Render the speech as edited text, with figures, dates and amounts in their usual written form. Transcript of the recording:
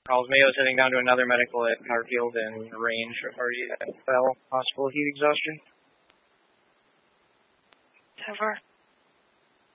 Charles Mayo's heading down to another medical at Harfield and range. Are you at possible heat exhaustion? 10-4.